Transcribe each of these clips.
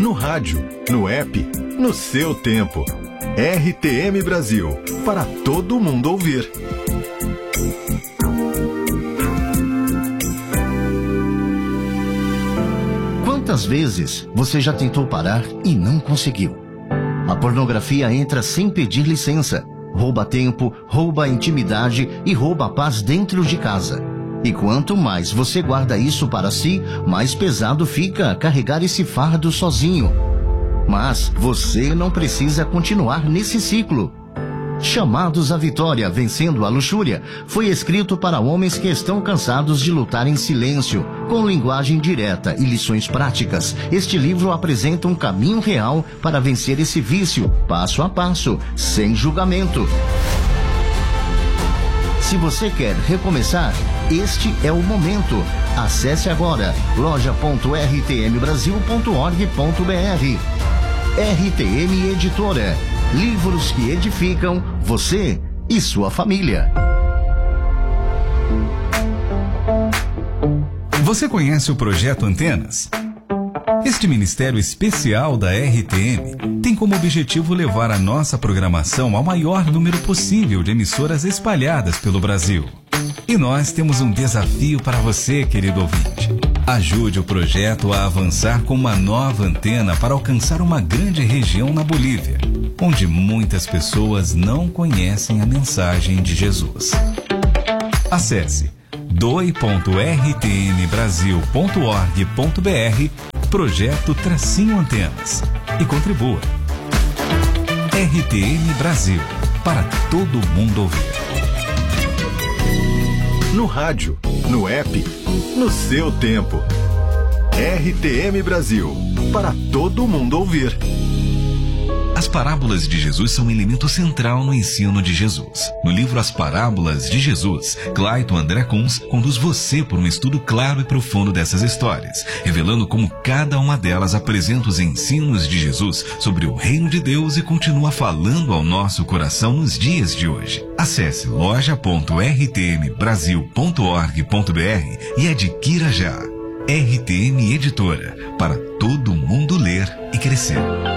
no rádio, no app, no seu tempo. RTM Brasil, para todo mundo ouvir. Quantas vezes você já tentou parar e não conseguiu? A pornografia entra sem pedir licença, rouba tempo, rouba a intimidade e rouba a paz dentro de casa. E quanto mais você guarda isso para si, mais pesado fica carregar esse fardo sozinho. Mas você não precisa continuar nesse ciclo. Chamados à Vitória, Vencendo a Luxúria, foi escrito para homens que estão cansados de lutar em silêncio, com linguagem direta e lições práticas. Este livro apresenta um caminho real para vencer esse vício, passo a passo, sem julgamento. Se você quer recomeçar, este é o momento. Acesse agora loja.rtmbrasil.org.br. RTM Editora. Livros que edificam você e sua família. Você conhece o Projeto Antenas? Este ministério especial da RTM tem como objetivo levar a nossa programação ao maior número possível de emissoras espalhadas pelo Brasil. E nós temos um desafio para você, querido ouvinte. Ajude o projeto a avançar com uma nova antena para alcançar uma grande região na Bolívia, onde muitas pessoas não conhecem a mensagem de Jesus. Acesse doe.rtmbrasil.org.br Projeto-Antenas e contribua. RTM Brasil, para todo mundo ouvir. No rádio, no app, no seu tempo. RTM Brasil, para todo mundo ouvir. As parábolas de Jesus são um elemento central no ensino de Jesus. No livro As Parábolas de Jesus, Clayton André Kunz conduz você por um estudo claro e profundo dessas histórias, revelando como cada uma delas apresenta os ensinos de Jesus sobre o reino de Deus e continua falando ao nosso coração nos dias de hoje. Acesse loja.rtmbrasil.org.br e adquira já. RTM Editora, para todo mundo ler e crescer.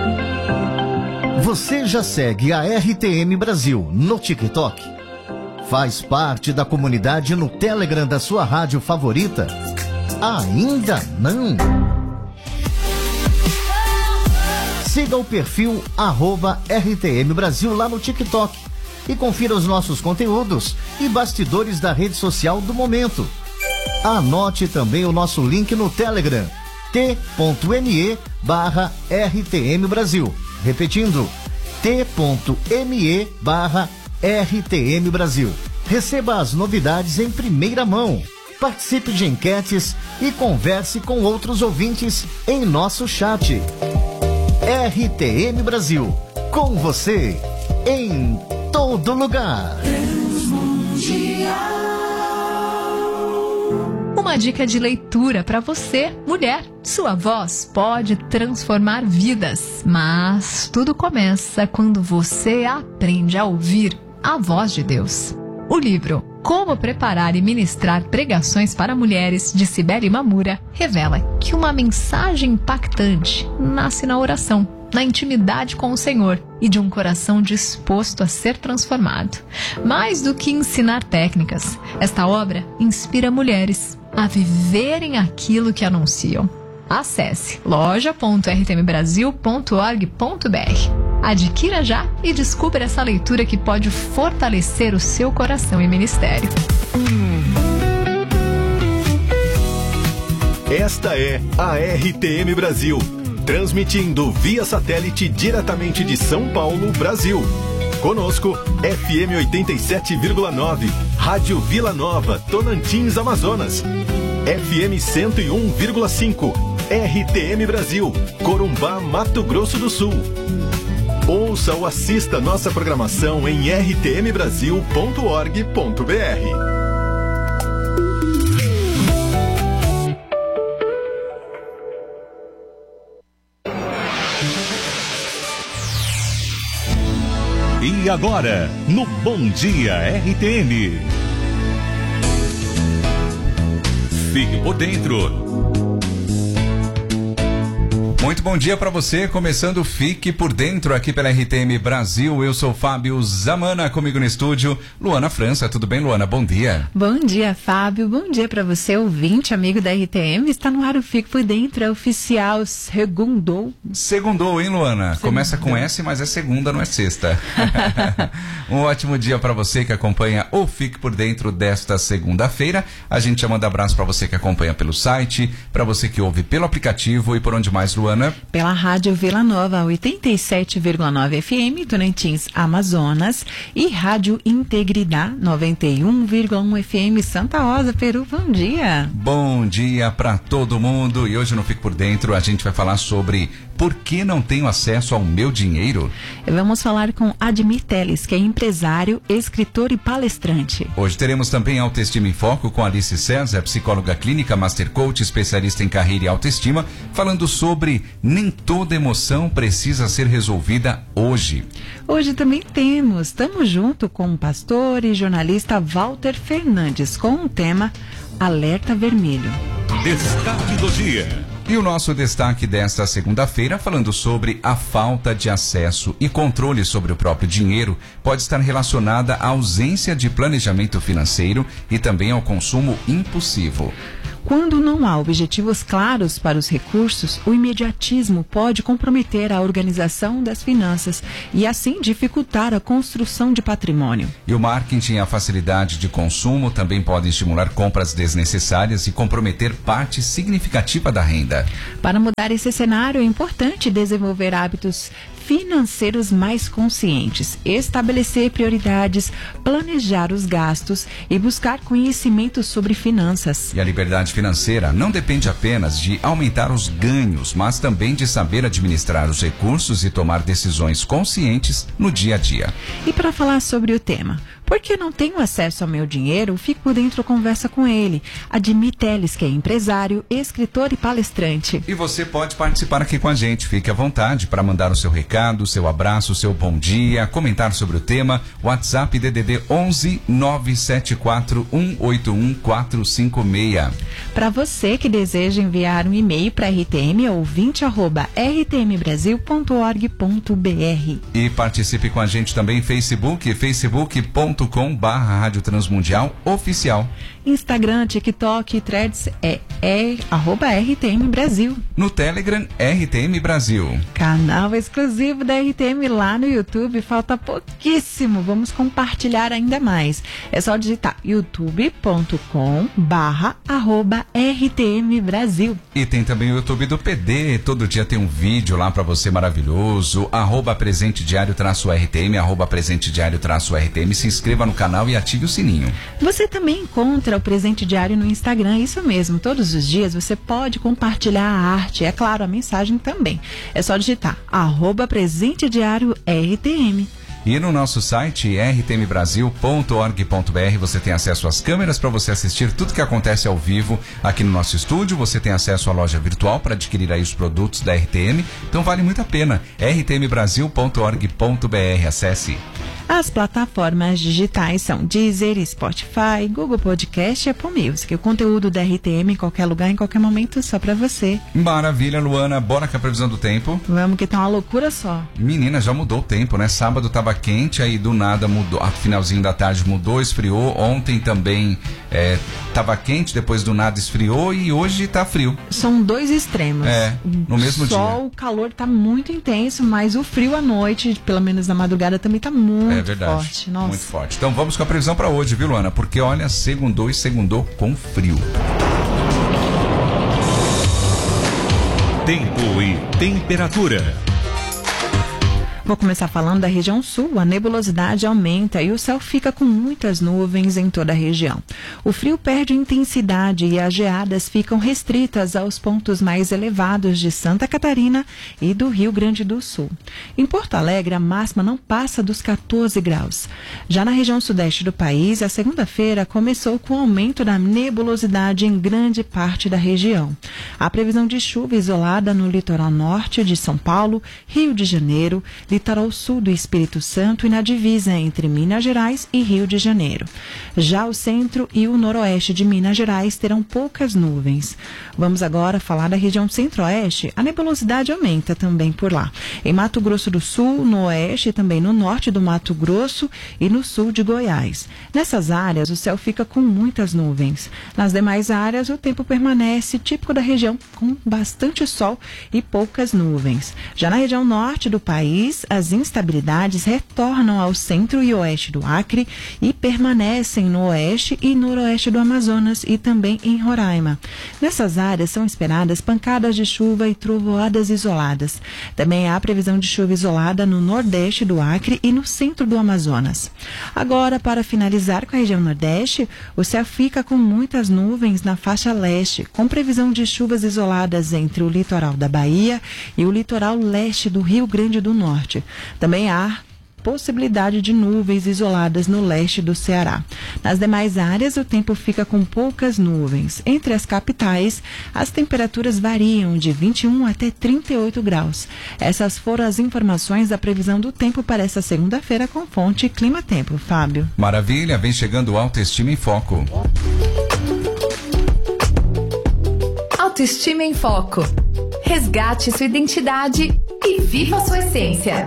Você já segue a RTM Brasil no TikTok? Faz parte da comunidade no Telegram da sua rádio favorita? Ainda não? Siga o perfil @RTM Brasil lá no TikTok e confira os nossos conteúdos e bastidores da rede social do momento. Anote também o nosso link no Telegram, t.me/RTM Brasil. Repetindo, t.me/RTM Brasil. Receba as novidades em primeira mão. Participe de enquetes e converse com outros ouvintes em nosso chat. RTM Brasil, com você, em todo lugar. Uma dica de leitura para você, mulher. Sua voz pode transformar vidas, mas tudo começa quando você aprende a ouvir a voz de Deus. O livro Como Preparar e Ministrar Pregações para Mulheres, de Cibele Mamura, revela que uma mensagem impactante nasce na oração, na intimidade com o Senhor e de um coração disposto a ser transformado. Mais do que ensinar técnicas, esta obra inspira mulheres a viverem aquilo que anunciam. Acesse loja.rtmbrasil.org.br. Adquira já e descubra essa leitura que pode fortalecer o seu coração e ministério. Esta é a RTM Brasil, transmitindo via satélite diretamente de São Paulo, Brasil. Conosco, FM 87,9, Rádio Vila Nova, Tocantins, Amazonas. FM 101,5, RTM Brasil, Corumbá, Mato Grosso do Sul. Ouça ou assista nossa programação em rtmbrasil.org.br. E agora, no Bom Dia RTM. Fique por dentro. Muito Muito bom dia para você, começando o Fique por Dentro aqui pela RTM Brasil. Eu sou Fábio Zamana, comigo no estúdio, Luana França. Tudo bem, Luana? Bom dia. Bom dia, Fábio. Bom dia para você, ouvinte, amigo da RTM. Está no ar o Fique por Dentro, é oficial, segundou. Segundou, hein, Luana? Segundou. Começa com S, mas é segunda, não é sexta. Um ótimo dia para você que acompanha o Fique por Dentro desta segunda-feira. A gente já manda abraço para você que acompanha pelo site, para você que ouve pelo aplicativo e por onde mais, Luana? Pela Rádio Vila Nova, 87,9 FM, Tocantins, Amazonas, e Rádio Integridade, 91,1 FM, Santa Rosa, Peru. Bom dia! Bom dia para todo mundo, e hoje no Fique por Dentro a gente vai falar sobre por que não tenho acesso ao meu dinheiro? Vamos falar com Admir Teles, que é empresário, escritor e palestrante. Hoje teremos também Autoestima em Foco com Alice César, psicóloga clínica, master coach, especialista em carreira e autoestima, falando sobre nem toda emoção precisa ser resolvida hoje. Hoje também estamos junto com o pastor e jornalista Walter Fernandes com o tema Alerta Vermelho. Destaque do dia. E o nosso destaque desta segunda-feira, falando sobre a falta de acesso e controle sobre o próprio dinheiro, pode estar relacionada à ausência de planejamento financeiro e também ao consumo impulsivo. Quando não há objetivos claros para os recursos, o imediatismo pode comprometer a organização das finanças e, assim, dificultar a construção de patrimônio. E o marketing e a facilidade de consumo também podem estimular compras desnecessárias e comprometer parte significativa da renda. Para mudar esse cenário, é importante desenvolver hábitos financeiros mais conscientes, estabelecer prioridades, planejar os gastos e buscar conhecimento sobre finanças. E a liberdade financeira não depende apenas de aumentar os ganhos, mas também de saber administrar os recursos e tomar decisões conscientes no dia a dia. E para falar sobre o tema, porque não tenho acesso ao meu dinheiro, fico por dentro, conversa com ele, Admir Teles, que é empresário, escritor e palestrante. E você pode participar aqui com a gente, fique à vontade para mandar o seu recado, seu abraço, seu bom dia, comentar sobre o tema, WhatsApp DDD 11 974 181 456. Para você que deseja enviar um e-mail para RTM, ouvinte@rtmbrasil.org.br. E participe com a gente também em facebook.com/Rádio Transmundial Oficial. Instagram, TikTok e Threads é @RTM Brasil. No Telegram, RTM Brasil. Canal exclusivo da RTM lá no YouTube, falta pouquíssimo, vamos compartilhar ainda mais. É só digitar youtube.com/RTM Brasil. E tem também o YouTube do PD, todo dia tem um vídeo lá pra você maravilhoso, @presentediario-RTM, @presentediario-RTM, se inscreva no canal e ative o sininho. Você também encontra o Presente Diário no Instagram, isso mesmo, todos os dias você pode compartilhar a arte, é claro, a mensagem também. É só digitar @presentediario-RTM. E no nosso site rtmbrasil.org.br você tem acesso às câmeras para você assistir tudo que acontece ao vivo aqui no nosso estúdio. Você tem acesso à loja virtual para adquirir aí os produtos da RTM. Então vale muito a pena. rtmbrasil.org.br. Acesse. As plataformas digitais são Deezer, Spotify, Google Podcast e Apple Music. O conteúdo da RTM em qualquer lugar, em qualquer momento, só pra você. Maravilha, Luana. Bora com a previsão do tempo. Vamos que tá uma loucura só. Menina, já mudou o tempo, né? Sábado tava quente, aí do nada mudou. A finalzinho da tarde mudou, esfriou. Ontem também tava quente, depois do nada esfriou e hoje tá frio. São dois extremos. No mesmo dia. O calor tá muito intenso, mas o frio à noite, pelo menos na madrugada, também tá muito forte. Nossa. Muito forte. Então vamos com a previsão para hoje, viu, Luana? Porque olha, segundou e segundou com frio. Tempo e temperatura. Vou começar falando da região sul. A nebulosidade aumenta e o céu fica com muitas nuvens em toda a região. O frio perde intensidade e as geadas ficam restritas aos pontos mais elevados de Santa Catarina e do Rio Grande do Sul. Em Porto Alegre, a máxima não passa dos 14 graus. Já na região sudeste do país, a segunda-feira começou com aumento da nebulosidade em grande parte da região. Há previsão de chuva isolada no litoral norte de São Paulo, Rio de Janeiro, litoral sul do Espírito Santo e na divisa entre Minas Gerais e Rio de Janeiro. Já o centro e o noroeste de Minas Gerais terão poucas nuvens. Vamos agora falar da região centro-oeste. A nebulosidade aumenta também por lá. Em Mato Grosso do Sul, no oeste e também no norte do Mato Grosso e no sul de Goiás. Nessas áreas, o céu fica com muitas nuvens. Nas demais áreas, o tempo permanece típico da região, com bastante sol e poucas nuvens. Já na região norte do país, as instabilidades retornam ao centro e oeste do Acre e permanecem no oeste e noroeste do Amazonas e também em Roraima. Nessas áreas são esperadas pancadas de chuva e trovoadas isoladas. Também há previsão de chuva isolada no nordeste do Acre e no centro do Amazonas. Agora, para finalizar com a região nordeste, o céu fica com muitas nuvens na faixa leste, com previsão de chuvas isoladas entre o litoral da Bahia e o litoral leste do Rio Grande do Norte. Também há possibilidade de nuvens isoladas no leste do Ceará. Nas demais áreas, o tempo fica com poucas nuvens. Entre as capitais, as temperaturas variam de 21 até 38 graus. Essas foram as informações da previsão do tempo para esta segunda-feira com fonte Clima Tempo. Fábio. Maravilha, vem chegando o Autoestima em Foco. Autoestima em Foco. Resgate sua identidade e viva sua essência.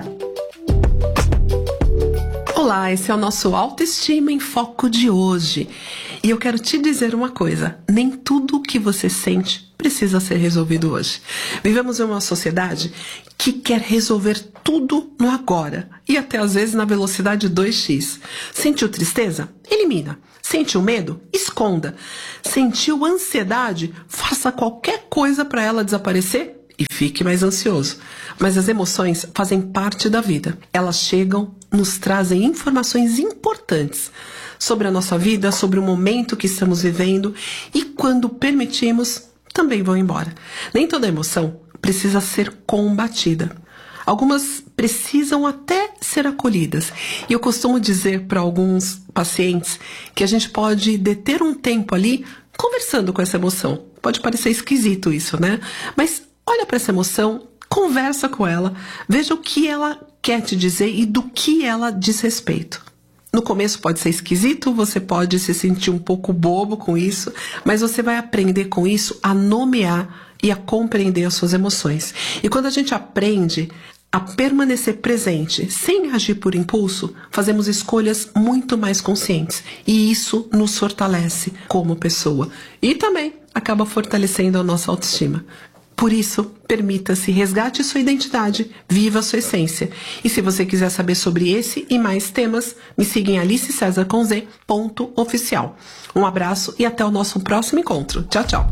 Olá, esse é o nosso Autoestima em Foco de hoje. E eu quero te dizer uma coisa: nem tudo o que você sente precisa ser resolvido hoje. Vivemos em uma sociedade que quer resolver tudo no agora e até às vezes na velocidade 2x. Sentiu tristeza? Elimina. Sentiu medo? Esconda. Sentiu ansiedade? Faça qualquer coisa para ela desaparecer e fique mais ansioso. Mas as emoções fazem parte da vida. Elas chegam, nos trazem informações importantes sobre a nossa vida, sobre o momento que estamos vivendo e quando permitimos, também vão embora. Nem toda emoção precisa ser combatida. Algumas precisam até ser acolhidas. E eu costumo dizer para alguns pacientes que a gente pode deter um tempo ali conversando com essa emoção. Pode parecer esquisito isso, né? Mas olha para essa emoção, conversa com ela, veja o que ela quer te dizer e do que ela diz respeito. No começo pode ser esquisito, você pode se sentir um pouco bobo com isso, mas você vai aprender com isso a nomear e a compreender as suas emoções. E quando a gente aprende a permanecer presente, sem agir por impulso, fazemos escolhas muito mais conscientes. E isso nos fortalece como pessoa. E também acaba fortalecendo a nossa autoestima. Por isso, permita-se, resgate sua identidade, viva sua essência. E se você quiser saber sobre esse e mais temas, me siga em alicecesarconz.oficial. Um abraço e até o nosso próximo encontro. Tchau, tchau.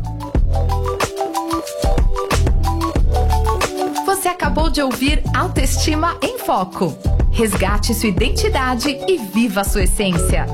Você acabou de ouvir Autoestima em Foco. Resgate sua identidade e viva sua essência.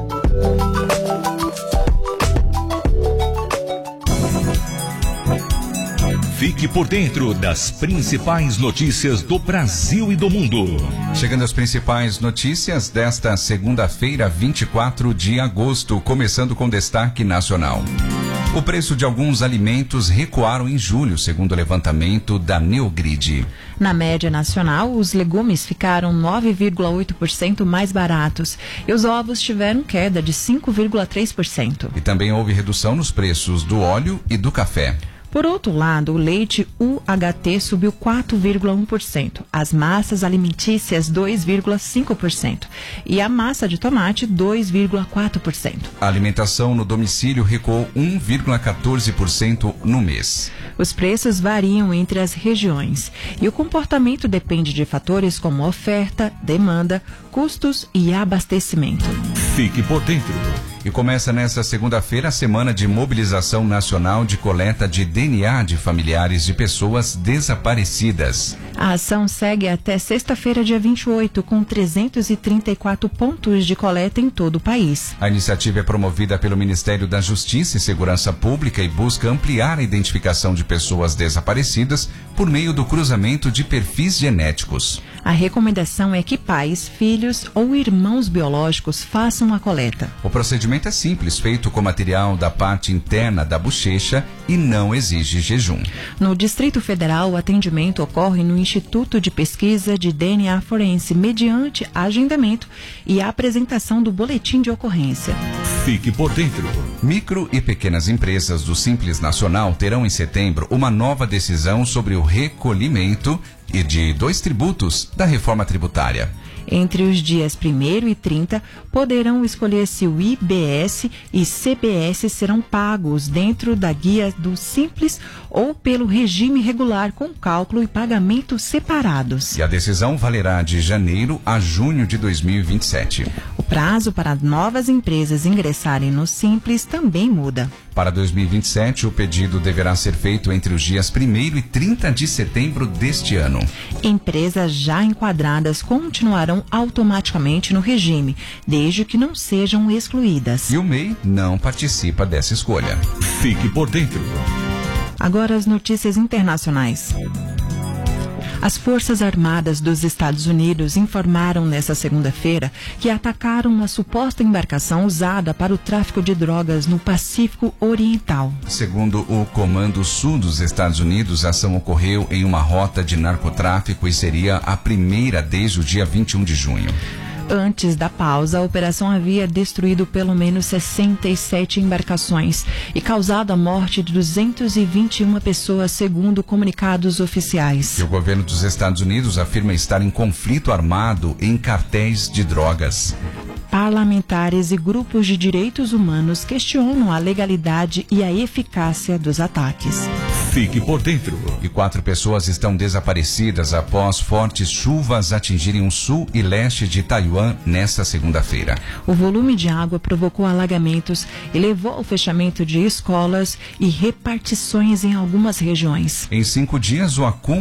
Fique por dentro das principais notícias do Brasil e do mundo. Chegando às principais notícias desta segunda-feira, 24 de agosto, começando com destaque nacional. O preço de alguns alimentos recuaram em julho, segundo o levantamento da Neogrid. Na média nacional, os legumes ficaram 9,8% mais baratos e os ovos tiveram queda de 5,3%. E também houve redução nos preços do óleo e do café. Por outro lado, o leite UHT subiu 4,1%, as massas alimentícias 2,5% e a massa de tomate 2,4%. A alimentação no domicílio recuou 1,14% no mês. Os preços variam entre as regiões e o comportamento depende de fatores como oferta, demanda, custos e abastecimento. Fique por dentro. E começa nesta segunda-feira a semana de mobilização nacional de coleta de DNA de familiares de pessoas desaparecidas. A ação segue até sexta-feira, dia 28, com 334 pontos de coleta em todo o país. A iniciativa é promovida pelo Ministério da Justiça e Segurança Pública e busca ampliar a identificação de pessoas desaparecidas por meio do cruzamento de perfis genéticos. A recomendação é que pais, filhos ou irmãos biológicos façam a coleta. O procedimento é simples, feito com material da parte interna da bochecha e não exige jejum. No Distrito Federal, o atendimento ocorre no Instituto de Pesquisa de DNA Forense, mediante agendamento e apresentação do boletim de ocorrência. Fique por dentro. Micro e pequenas empresas do Simples Nacional terão em setembro uma nova decisão sobre o recolhimento e de 2 tributos da reforma tributária. Entre os dias 1º e 30, poderão escolher se o IBS e CBS serão pagos dentro da guia do Simples ou pelo regime regular com cálculo e pagamento separados. E a decisão valerá de janeiro a junho de 2027. O prazo para novas empresas ingressarem no Simples também muda. Para 2027, o pedido deverá ser feito entre os dias 1º e 30 de setembro deste ano. Empresas já enquadradas continuarão automaticamente no regime, desde que não sejam excluídas. E o MEI não participa dessa escolha. Fique por dentro. Agora as notícias internacionais. As Forças Armadas dos Estados Unidos informaram nesta segunda-feira que atacaram uma suposta embarcação usada para o tráfico de drogas no Pacífico Oriental. Segundo o Comando Sul dos Estados Unidos, a ação ocorreu em uma rota de narcotráfico e seria a primeira desde o dia 21 de junho. Antes da pausa, a operação havia destruído pelo menos 67 embarcações e causado a morte de 221 pessoas, segundo comunicados oficiais. E o governo dos Estados Unidos afirma estar em conflito armado em cartéis de drogas. Parlamentares e grupos de direitos humanos questionam a legalidade e a eficácia dos ataques. Fique por dentro. E 4 pessoas estão desaparecidas após fortes chuvas atingirem o sul e leste de Taiwan nesta segunda-feira. O volume de água provocou alagamentos e levou ao fechamento de escolas e repartições em algumas regiões. Em 5 dias, o acúmulo